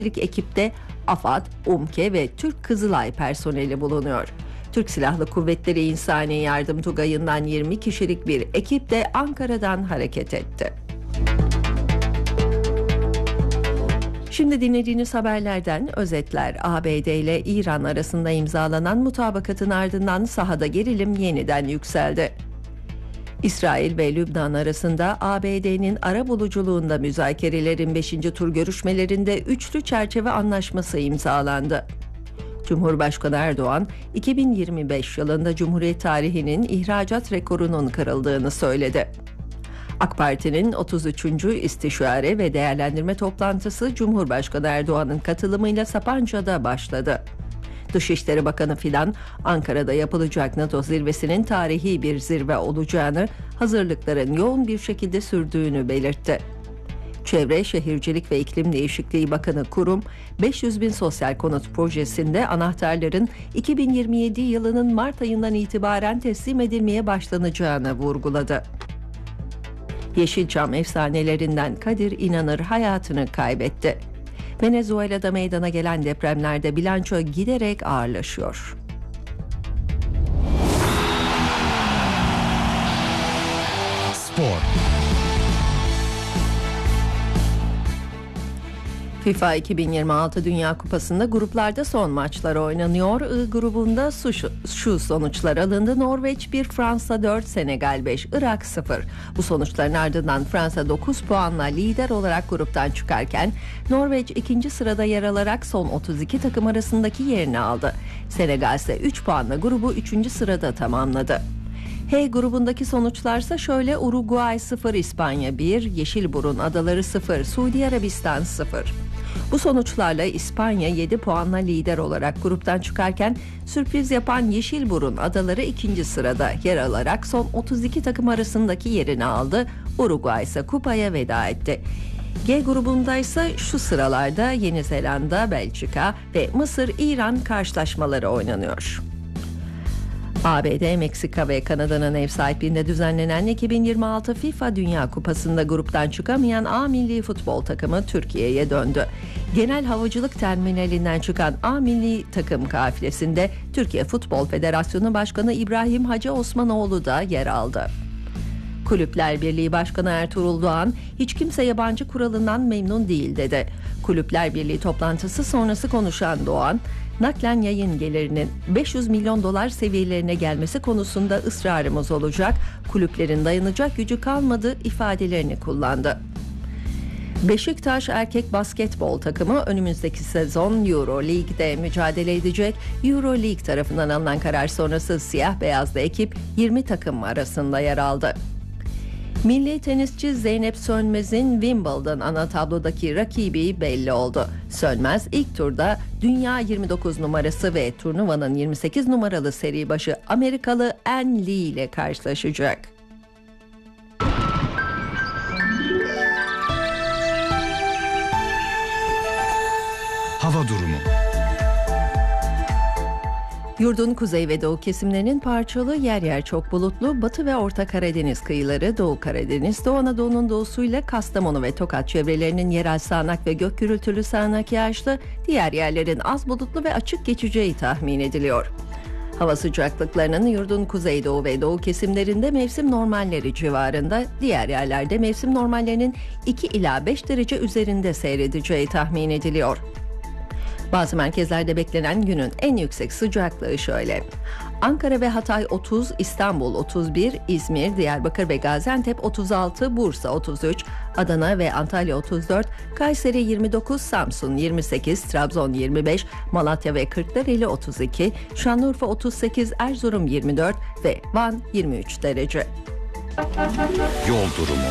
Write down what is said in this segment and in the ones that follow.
ekipte AFAD, UMKE ve Türk Kızılay personeli bulunuyor. Türk Silahlı Kuvvetleri İnsani Yardım Tugayı'ndan 20 kişilik bir ekip de Ankara'dan hareket etti. Şimdi dinlediğiniz haberlerden özetler. ABD ile İran arasında imzalanan mutabakatın ardından sahada gerilim yeniden yükseldi. İsrail ve Lübnan arasında ABD'nin arabuluculuğunda müzakerelerin 5. tur görüşmelerinde üçlü çerçeve anlaşması imzalandı. Cumhurbaşkanı Erdoğan, 2025 yılında Cumhuriyet tarihinin ihracat rekorunun kırıldığını söyledi. AK Parti'nin 33. İstişare ve Değerlendirme Toplantısı Cumhurbaşkanı Erdoğan'ın katılımıyla Sapanca'da başladı. Dışişleri Bakanı Fidan, Ankara'da yapılacak NATO zirvesinin tarihi bir zirve olacağını, hazırlıkların yoğun bir şekilde sürdüğünü belirtti. Çevre, Şehircilik ve İklim Değişikliği Bakanı Kurum, 500 bin sosyal konut projesinde anahtarların 2027 yılının Mart ayından itibaren teslim edilmeye başlanacağını vurguladı. Yeşilçam efsanelerinden Kadir İnanır hayatını kaybetti. Venezuela'da meydana gelen depremlerde bilanço giderek ağırlaşıyor. Spor. FIFA 2026 Dünya Kupası'nda gruplarda son maçlar oynanıyor. I grubunda şu sonuçlar alındı. Norveç 1, Fransa 4, Senegal 5, Irak 0. Bu sonuçların ardından Fransa 9 puanla lider olarak gruptan çıkarken Norveç 2. sırada yer alarak son 32 takım arasındaki yerini aldı. Senegal ise 3 puanla grubu 3. sırada tamamladı. H grubundaki sonuçlarsa şöyle: Uruguay 0, İspanya 1, Yeşilburun Adaları 0, Suudi Arabistan 0. Bu sonuçlarla İspanya 7 puanla lider olarak gruptan çıkarken sürpriz yapan Yeşilburun Adaları 2. sırada yer alarak son 32 takım arasındaki yerini aldı. Uruguay ise kupaya veda etti. G grubunda ise şu sıralarda Yeni Zelanda, Belçika ve Mısır-İran karşılaşmaları oynanıyor. ABD, Meksika ve Kanada'nın ev sahipliğinde düzenlenen 2026 FIFA Dünya Kupası'nda gruptan çıkamayan A milli futbol takımı Türkiye'ye döndü. Genel Havacılık Terminalinden çıkan A milli takım kafilesinde Türkiye Futbol Federasyonu Başkanı İbrahim Hacı Osmanoğlu da yer aldı. Kulüpler Birliği Başkanı Ertuğrul Doğan, hiç kimse yabancı kuralından memnun değil dedi. Kulüpler Birliği toplantısı sonrası konuşan Doğan, naklen yayın gelirinin 500 milyon dolar seviyelerine gelmesi konusunda ısrarımız olacak, kulüplerin dayanacak gücü kalmadı ifadelerini kullandı. Beşiktaş erkek basketbol takımı önümüzdeki sezon Euro League'de mücadele edecek. Euro League tarafından alınan karar sonrası siyah beyazlı ekip 20 takım arasında yer aldı. Milli tenisçi Zeynep Sönmez'in Wimbledon ana tablodaki rakibi belli oldu. Sönmez ilk turda dünya 29 numarası ve turnuvanın 28 numaralı seri başı Amerikalı Ann Lee ile karşılaşacak. Hava durumu. Yurdun kuzey ve doğu kesimlerinin parçalı, yer yer çok bulutlu, Batı ve Orta Karadeniz kıyıları, Doğu Karadeniz, Doğu Anadolu'nun doğusuyla Kastamonu ve Tokat çevrelerinin yerel sağanak ve gök gürültülü sağanak yağışlı, diğer yerlerin az bulutlu ve açık geçeceği tahmin ediliyor. Hava sıcaklıklarının yurdun kuzeydoğu ve doğu kesimlerinde mevsim normalleri civarında, diğer yerlerde mevsim normallerinin 2 ila 5 derece üzerinde seyredeceği tahmin ediliyor. Bazı merkezlerde beklenen günün en yüksek sıcaklığı şöyle: Ankara ve Hatay 30, İstanbul 31, İzmir, Diyarbakır ve Gaziantep 36, Bursa 33, Adana ve Antalya 34, Kayseri 29, Samsun 28, Trabzon 25, Malatya ve Kırklareli 32, Şanlıurfa 38, Erzurum 24 ve Van 23 derece. Yol durumu.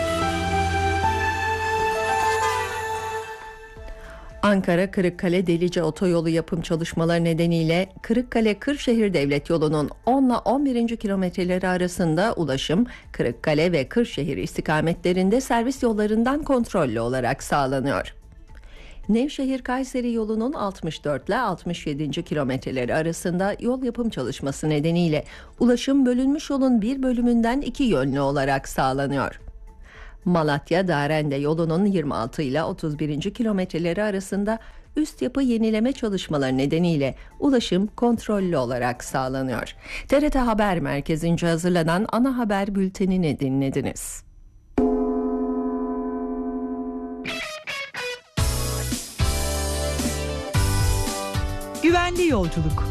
Ankara-Kırıkkale Delice otoyolu yapım çalışmaları nedeniyle Kırıkkale-Kırşehir Devlet Yolu'nun 10 ile 11. kilometreleri arasında ulaşım Kırıkkale ve Kırşehir istikametlerinde servis yollarından kontrollü olarak sağlanıyor. Nevşehir-Kayseri yolunun 64 ile 67. kilometreleri arasında yol yapım çalışması nedeniyle ulaşım bölünmüş yolun bir bölümünden iki yönlü olarak sağlanıyor. Malatya-Darende yolunun 26 ile 31. kilometreleri arasında üst yapı yenileme çalışmaları nedeniyle ulaşım kontrollü olarak sağlanıyor. TRT Haber Merkezi'nce hazırlanan ana haber bültenini dinlediniz. Güvenli yolculuk.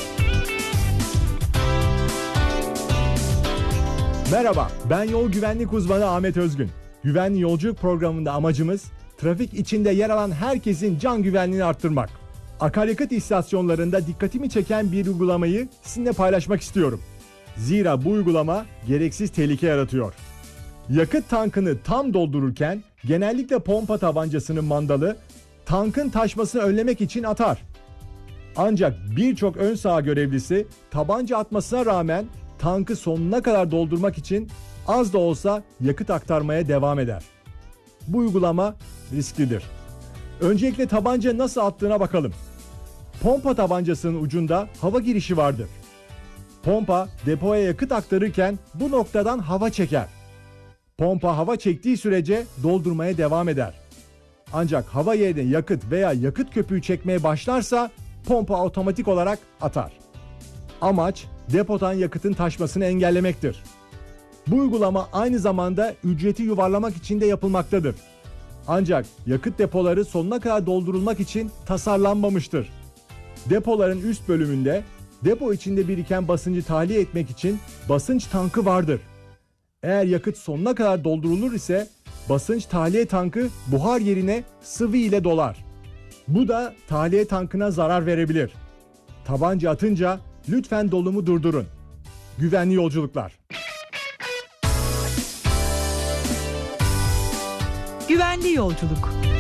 Merhaba, ben yol güvenlik uzmanı Ahmet Özgün. Güvenli yolculuk programında amacımız trafik içinde yer alan herkesin can güvenliğini arttırmak. Akaryakıt istasyonlarında dikkatimi çeken bir uygulamayı sizinle paylaşmak istiyorum. Zira bu uygulama gereksiz tehlike yaratıyor. Yakıt tankını tam doldururken genellikle pompa tabancasının mandalı tankın taşmasını önlemek için atar. Ancak birçok ön saha görevlisi tabanca atmasına rağmen tankı sonuna kadar doldurmak için az da olsa yakıt aktarmaya devam eder. Bu uygulama risklidir. Öncelikle tabanca nasıl attığına bakalım. Pompa tabancasının ucunda hava girişi vardır. Pompa depoya yakıt aktarırken bu noktadan hava çeker. Pompa hava çektiği sürece doldurmaya devam eder. Ancak hava yerine yakıt veya yakıt köpüğü çekmeye başlarsa pompa otomatik olarak atar. Amaç depodan yakıtın taşmasını engellemektir. Bu uygulama aynı zamanda ücreti yuvarlamak için de yapılmaktadır. Ancak yakıt depoları sonuna kadar doldurulmak için tasarlanmamıştır. Depoların üst bölümünde depo içinde biriken basıncı tahliye etmek için basınç tankı vardır. Eğer yakıt sonuna kadar doldurulur ise basınç tahliye tankı buhar yerine sıvı ile dolar. Bu da tahliye tankına zarar verebilir. Tabanca atınca lütfen dolumu durdurun. Güvenli yolculuklar. Güvenli yolculuk.